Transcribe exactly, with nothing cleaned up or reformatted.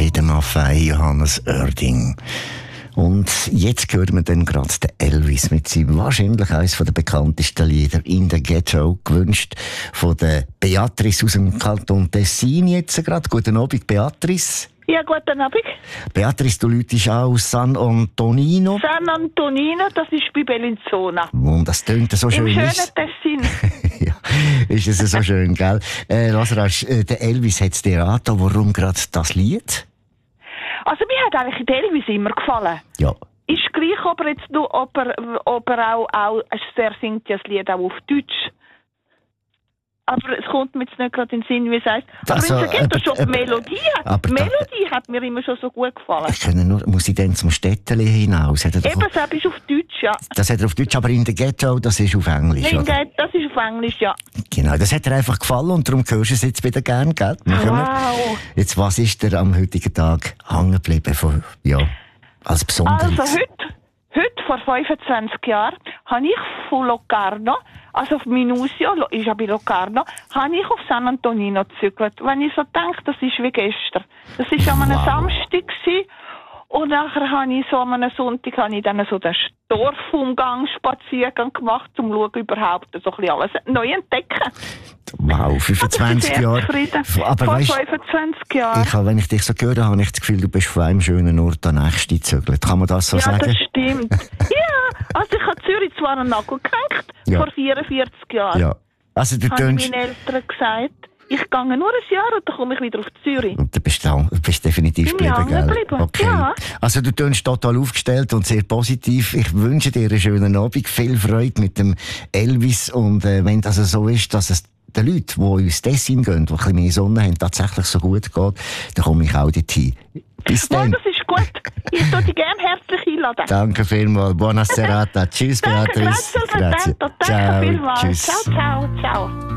Peter Maffay, Johannes Oerding. Und jetzt hören wir dann gerade den Elvis mit seinem wahrscheinlich eines der bekanntesten Lieder «In the Ghetto», gewünscht von der Beatrice aus dem Kanton Tessin jetzt gerade. Guten Abend, Beatrice. Ja, guten Abend. Beatrice, du läutest auch aus San Antonino. San Antonino, das ist bei Bellinzona. Oh, das tönt so schön. Im schönen ist. Tessin. Ja, ist es so schön, gell? Äh, Lazarus, äh, der Elvis hat es dir angetan. Warum gerade das Lied? Also mir hat eigentlich der Elvis immer gefallen. Ja. Ist gleich, ob er jetzt nur, ob er, ob er auch, auch, er singt ja das Lied auch auf Deutsch. Aber es kommt mir jetzt nicht gerade in den Sinn, wie es heisst. Aber Also, wenn es geht, aber, schon die aber, Melodie hat. aber Die da- Melodie hat mir immer schon so gut gefallen. Ich kann nur, muss ich dann zum Städteli hinaus? Hat er doch- Eben, das ist auf Deutsch, ja. Das hat er auf Deutsch, aber in der Ghetto, das ist auf Englisch, Nein, oder? das ist auf Englisch, ja. Genau, das hat dir einfach gefallen und darum hörst du es jetzt wieder gern, gell? Machen wir. Wow. Jetzt, was ist dir am heutigen Tag hängen geblieben von, ja, als Besonderes? Also heute, heute vor fünfundzwanzig Jahren, habe ich von Locarno, also auf Minusio, Lo- ist ja bei Locarno, habe ich auf San Antonino gezügelt. Wenn ich so denke, das ist wie gestern. Das war an einem Wow. Samstag gewesen. Und nachher habe ich so an einem Sonntag habe ich dann so den Dorfumgang, Spaziergang gemacht, um zu schauen, überhaupt so ein bisschen alles neu entdecken. Wow, fünfundzwanzig Ich bin sehr Jahre. zufrieden. Aber Vor weißt, fünfundzwanzig Jahren. ich, habe, wenn ich dich so höre, habe ich das Gefühl, du bist von einem schönen Ort an den nächsten gezögert. Kann man das so Ja, sagen? das stimmt. Ja, also ich habe Zürich zwar einen Nagel gehängt, Ja. vor vierundvierzig Jahren. Ja. Also du Habe ich tönst... meinen Eltern gesagt, ich gehe nur ein Jahr und dann komme ich wieder auf Zürich. Du bist, da, du bist definitiv Bin ich geblieben, hängen gell? geblieben, Okay. ja. Also du tönst total aufgestellt und sehr positiv. Ich wünsche dir einen schönen Abend, viel Freude mit dem Elvis und äh, wenn das so ist, dass es den Leuten, die ins Tessin gehen, die ein bisschen mehr Sonne haben, tatsächlich so gut geht, dann komme ich auch dorthin. Bis Ja, dann. das ist gut. Ich würde dich gerne herzlich einladen. Danke vielmals. Buona serata. Tschüss, Danke, Beatrice. grazie, Grazie. Danke Ciao. vielmals. Tschüss. Ciao, ciao, ciao.